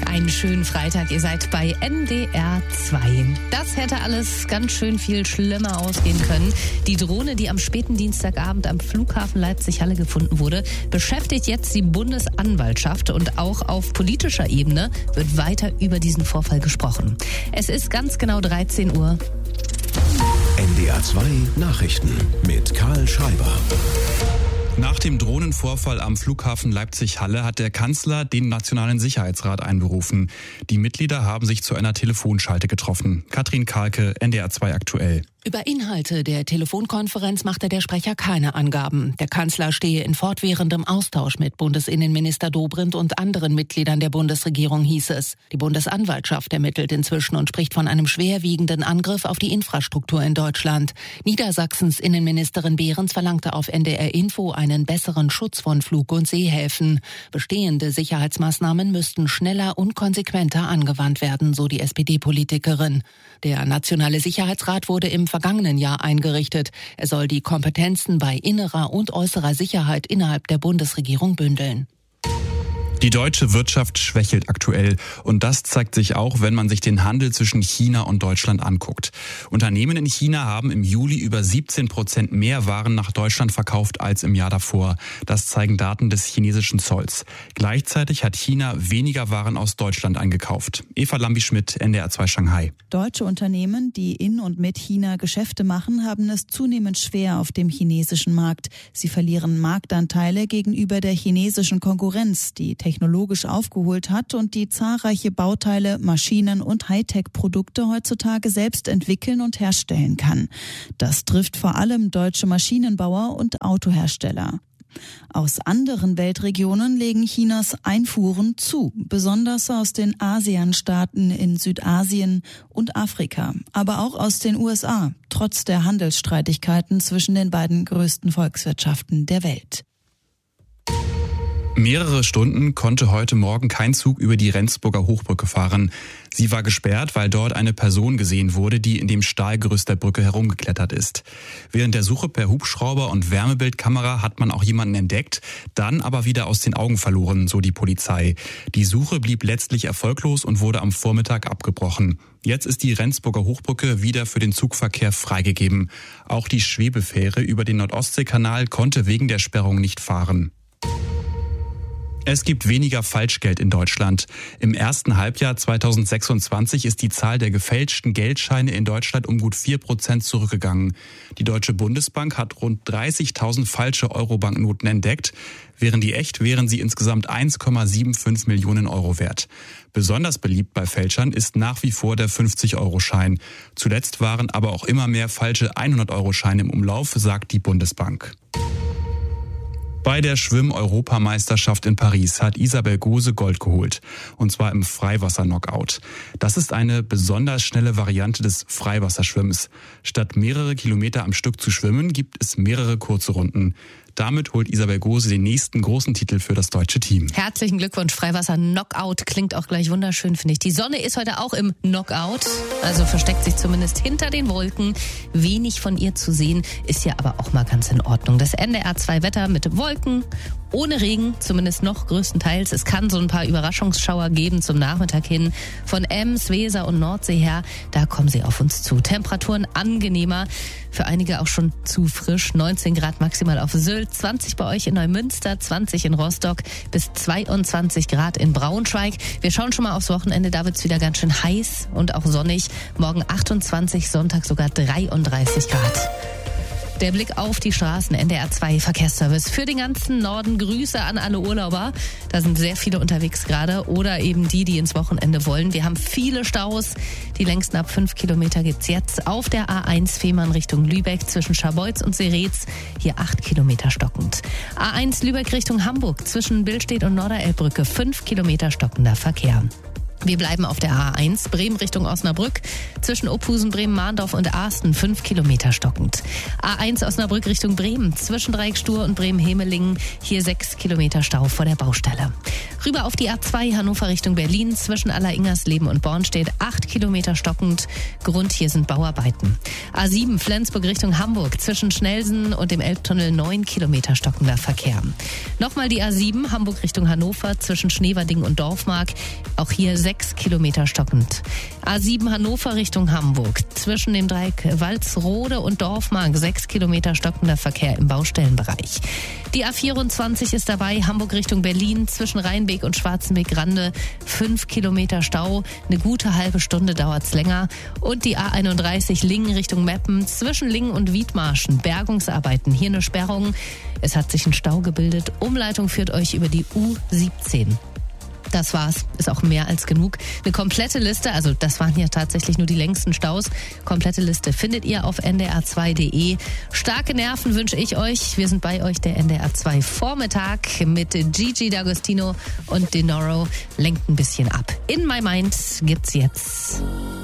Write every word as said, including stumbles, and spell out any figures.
Einen schönen Freitag, ihr seid bei N D R zwei. Das hätte alles ganz schön viel schlimmer ausgehen können. Die Drohne, die am späten Dienstagabend am Flughafen Leipzig-Halle gefunden wurde, beschäftigt jetzt die Bundesanwaltschaft und auch auf politischer Ebene wird weiter über diesen Vorfall gesprochen. Es ist ganz genau dreizehn Uhr. N D R zwei Nachrichten mit Karl Schreiber. Nach dem Drohnenvorfall am Flughafen Leipzig-Halle hat der Kanzler den Nationalen Sicherheitsrat einberufen. Die Mitglieder haben sich zu einer Telefonschalte getroffen. Katrin Kahlke, N D R zwei aktuell. Über Inhalte der Telefonkonferenz machte der Sprecher keine Angaben. Der Kanzler stehe in fortwährendem Austausch mit Bundesinnenminister Dobrindt und anderen Mitgliedern der Bundesregierung, hieß es. Die Bundesanwaltschaft ermittelt inzwischen und spricht von einem schwerwiegenden Angriff auf die Infrastruktur in Deutschland. Niedersachsens Innenministerin Behrens verlangte auf N D R Info einen besseren Schutz von Flug- und Seehäfen. Bestehende Sicherheitsmaßnahmen müssten schneller und konsequenter angewandt werden, so die S P D-Politikerin. Der Nationale Sicherheitsrat wurde im vergangenen Jahr eingerichtet. Er soll die Kompetenzen bei innerer und äußerer Sicherheit innerhalb der Bundesregierung bündeln. Die deutsche Wirtschaft schwächelt aktuell und das zeigt sich auch, wenn man sich den Handel zwischen China und Deutschland anguckt. Unternehmen in China haben im Juli über siebzehn Prozent mehr Waren nach Deutschland verkauft als im Jahr davor. Das zeigen Daten des chinesischen Zolls. Gleichzeitig hat China weniger Waren aus Deutschland eingekauft. Eva Lambi-Schmidt, N D R zwei Shanghai. Deutsche Unternehmen, die in und mit China Geschäfte machen, haben es zunehmend schwer auf dem chinesischen Markt. Sie verlieren Marktanteile gegenüber der chinesischen Konkurrenz, die technologisch aufgeholt hat und die zahlreiche Bauteile, Maschinen und Hightech-Produkte heutzutage selbst entwickeln und herstellen kann. Das trifft vor allem deutsche Maschinenbauer und Autohersteller. Aus anderen Weltregionen legen Chinas Einfuhren zu, besonders aus den ASEAN-Staaten in Südasien und Afrika, aber auch aus den U S A, trotz der Handelsstreitigkeiten zwischen den beiden größten Volkswirtschaften der Welt. Mehrere Stunden konnte heute Morgen kein Zug über die Rendsburger Hochbrücke fahren. Sie war gesperrt, weil dort eine Person gesehen wurde, die in dem Stahlgerüst der Brücke herumgeklettert ist. Während der Suche per Hubschrauber und Wärmebildkamera hat man auch jemanden entdeckt, dann aber wieder aus den Augen verloren, so die Polizei. Die Suche blieb letztlich erfolglos und wurde am Vormittag abgebrochen. Jetzt ist die Rendsburger Hochbrücke wieder für den Zugverkehr freigegeben. Auch die Schwebefähre über den Nordostseekanal konnte wegen der Sperrung nicht fahren. Es gibt weniger Falschgeld in Deutschland. Im ersten Halbjahr zweitausendsechsundzwanzig ist die Zahl der gefälschten Geldscheine in Deutschland um gut vier Prozent zurückgegangen. Die Deutsche Bundesbank hat rund dreißigtausend falsche Euro-Banknoten entdeckt. Wären die echt, wären sie insgesamt eins Komma fünfundsiebzig Millionen Euro wert. Besonders beliebt bei Fälschern ist nach wie vor der fünfzig-Euro-Schein. Zuletzt waren aber auch immer mehr falsche hundert-Euro-Scheine im Umlauf, sagt die Bundesbank. Bei der Schwimm-Europameisterschaft in Paris hat Isabel Gose Gold geholt. Und zwar im Freiwasser-Knockout. Das ist eine besonders schnelle Variante des Freiwasserschwimmens. Statt mehrere Kilometer am Stück zu schwimmen, gibt es mehrere kurze Runden. Damit holt Isabel Gose den nächsten großen Titel für das deutsche Team. Herzlichen Glückwunsch, Freiwasser-Knockout. Klingt auch gleich wunderschön, finde ich. Die Sonne ist heute auch im Knockout, also versteckt sich zumindest hinter den Wolken. Wenig von ihr zu sehen, ist ja aber auch mal ganz in Ordnung. Das N D R zwei Wetter mit Wolken, ohne Regen, zumindest noch größtenteils. Es kann so ein paar Überraschungsschauer geben zum Nachmittag hin. Von Ems, Weser und Nordsee her, da kommen sie auf uns zu. Temperaturen angenehmer, für einige auch schon zu frisch. neunzehn Grad maximal auf Sylt, zwanzig bei euch in Neumünster, zwanzig in Rostock, bis zweiundzwanzig Grad in Braunschweig. Wir schauen schon mal aufs Wochenende, da wird's wieder ganz schön heiß und auch sonnig. Morgen achtundzwanzig, Sonntag sogar dreiunddreißig Grad. Der Blick auf die Straßen, N D R zwei Verkehrsservice. Für den ganzen Norden Grüße an alle Urlauber. Da sind sehr viele unterwegs gerade. Oder eben die, die ins Wochenende wollen. Wir haben viele Staus. Die längsten ab fünf Kilometer gibt's jetzt auf der A eins Fehmarn Richtung Lübeck zwischen Scharbeutz und Seretz. Hier acht Kilometer stockend. A eins Lübeck Richtung Hamburg zwischen Billstedt und Norderelbbrücke fünf Kilometer stockender Verkehr. Wir bleiben auf der A eins, Bremen Richtung Osnabrück, zwischen Ophusen, Bremen-Mahndorf und Arsten, fünf Kilometer stockend. A eins Osnabrück Richtung Bremen, zwischen Dreieckstur und Bremen-Hemelingen, hier sechs Kilometer Stau vor der Baustelle. Rüber auf die A zwei, Hannover Richtung Berlin, zwischen Aller-Ingersleben und Bornstedt, acht Kilometer stockend. Grund, hier sind Bauarbeiten. A sieben, Flensburg Richtung Hamburg, zwischen Schnelsen und dem Elbtunnel, neun Kilometer stockender Verkehr. Nochmal die A sieben, Hamburg Richtung Hannover, zwischen Schneverding und Dorfmark, auch hier sechs Kilometer stockend. A sieben Hannover Richtung Hamburg, zwischen dem Dreieck Walsrode und Dorfmark, sechs Kilometer stockender Verkehr im Baustellenbereich. Die A vierundzwanzig ist dabei, Hamburg Richtung Berlin, zwischen Rheinbeek und Schwarzenbeek-Grande, fünf Kilometer Stau, eine gute halbe Stunde dauert's länger. Und die A einunddreißig Lingen Richtung Meppen, zwischen Lingen und Wiedmarschen, Bergungsarbeiten, hier eine Sperrung. Es hat sich ein Stau gebildet, Umleitung führt euch über die U siebzehn. Das war's, ist auch mehr als genug. Eine komplette Liste, also das waren ja tatsächlich nur die längsten Staus. Komplette Liste findet ihr auf n d r zwei punkt d e. Starke Nerven wünsche ich euch. Wir sind bei euch, der N D R zwei Vormittag mit Gigi D'Agostino und Denoro. Lenkt ein bisschen ab. In My Mind gibt's jetzt